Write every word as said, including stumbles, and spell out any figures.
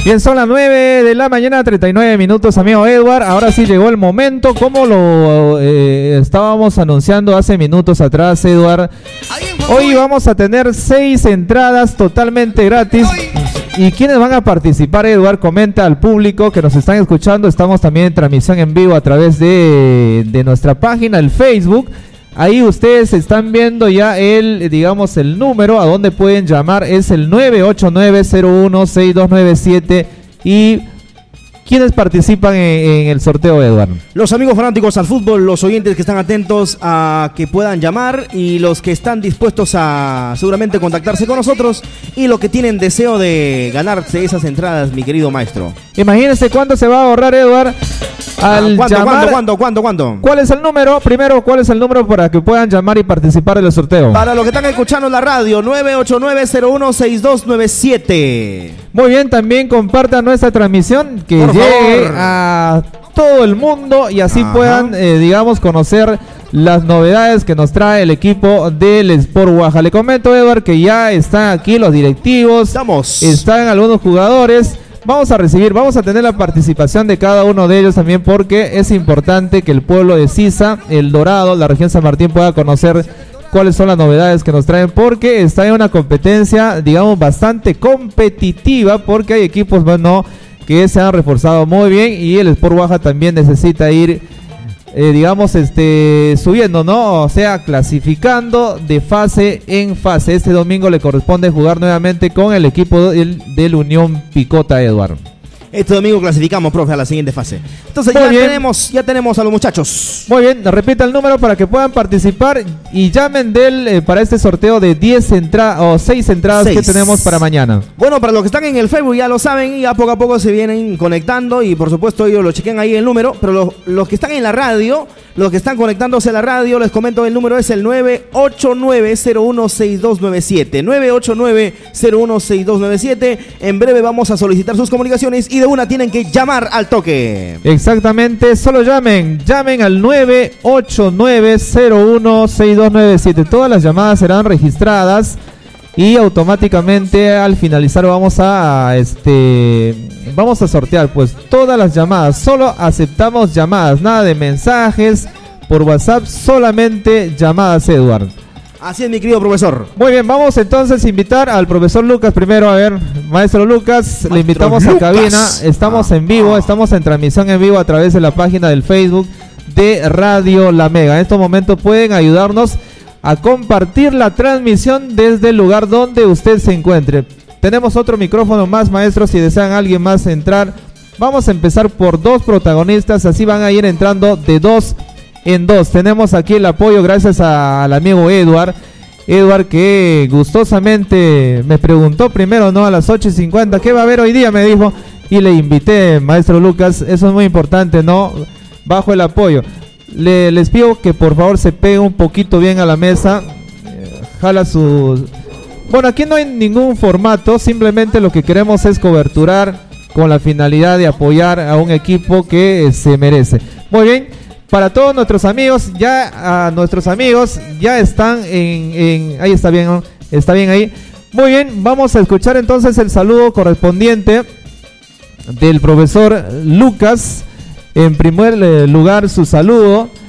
Bien, son las nueve de la mañana, treinta y nueve minutos, amigo Edward. Ahora sí llegó el momento, como lo eh, estábamos anunciando hace minutos atrás, Edward. Hoy vamos a tener seis entradas totalmente gratis. ¿Y quiénes van a participar, Edward? Comenta al público que nos están escuchando. Estamos también en transmisión en vivo a través de, de nuestra página, el Facebook. Ahí ustedes están viendo ya el, digamos, el número a donde pueden llamar. Es el nueve ocho nueve, cero uno, seis dos nueve siete. Y ¿quiénes participan en, en el sorteo, Edward? Los amigos fanáticos al fútbol, los oyentes que están atentos a que puedan llamar y los que están dispuestos a seguramente contactarse con nosotros y los que tienen deseo de ganarse esas entradas, mi querido maestro. Imagínense cuánto se va a ahorrar, Edward, al ¿Cuándo, llamar. ¿Cuándo, cuándo, cuándo, cuándo? ¿Cuál es el número? Primero, ¿cuál es el número para que puedan llamar y participar del sorteo? Para los que están escuchando en la radio, nueve ocho nueve, cero uno, seis dos nueve siete. Muy bien, también compartan nuestra transmisión, que Por llegue favor a todo el mundo y así Ajá. puedan, eh, digamos, conocer las novedades que nos trae el equipo del Sport Oaxaca. Le comento, Edward, que ya están aquí los directivos, Estamos. están algunos jugadores. Vamos a recibir, vamos a tener la participación de cada uno de ellos también, porque es importante que el pueblo de Sisa, El Dorado, la región San Martín, pueda conocer cuáles son las novedades que nos traen, porque está en una competencia, digamos, bastante competitiva, porque hay equipos, bueno, que se han reforzado muy bien y el Sport Oaxaca también necesita ir, eh, digamos, este, subiendo, ¿no? O sea, clasificando de fase en fase. Este domingo le corresponde jugar nuevamente con el equipo del, del Unión Picota, Edward. Este domingo clasificamos, profe, a la siguiente fase. Entonces Muy ya bien. tenemos, ya tenemos a los muchachos. Muy bien, repita el número para que puedan participar y llamen del, eh, para este sorteo de diez entradas o seis entradas Seis. que tenemos para mañana. Bueno, para los que están en el Facebook ya lo saben y ya poco a poco se vienen conectando y por supuesto ellos lo chequen ahí el número, pero los, los que están en la radio, los que están conectándose a la radio, les comento el número es el nueve ocho nueve, cero uno, seis dos nueve siete, nueve ocho nueve, cero uno, seis dos nueve siete. En breve vamos a solicitar sus comunicaciones y de una tienen que llamar al toque. Exactamente, solo llamen, llamen al nueve ocho nueve, cero uno, seis dos nueve siete. Todas las llamadas serán registradas y automáticamente al finalizar vamos a este vamos a sortear pues todas las llamadas. Solo aceptamos llamadas, nada de mensajes por WhatsApp, solamente llamadas, Edward. Así es, mi querido profesor. Muy bien, vamos entonces a invitar al profesor Lucas primero. A ver, maestro Lucas, Maestro le invitamos Lucas. a cabina. Estamos Ah, en vivo, ah. estamos en transmisión en vivo a través de la página del Facebook de Radio La Mega. En estos momentos pueden ayudarnos a compartir la transmisión desde el lugar donde usted se encuentre. Tenemos otro micrófono más, maestro, si desean alguien más entrar. Vamos a empezar por dos protagonistas, así van a ir entrando de dos en dos. Tenemos aquí el apoyo gracias a, al amigo Edward. Edward que gustosamente me preguntó primero, ¿no? A las ocho y cincuenta, ¿qué va a haber hoy día? Me dijo. Y le invité, maestro Lucas. Eso es muy importante, ¿no? Bajo el apoyo. Le, les pido que por favor se pegue un poquito bien a la mesa. Eh, jala su... Bueno, aquí no hay ningún formato. Simplemente lo que queremos es coberturar con la finalidad de apoyar a un equipo que eh, se merece. Muy bien. Para todos nuestros amigos, ya a nuestros amigos ya están en, en ahí está bien, ¿no? Está bien ahí. Muy bien, vamos a escuchar entonces el saludo correspondiente del profesor Lucas. En primer lugar, su saludo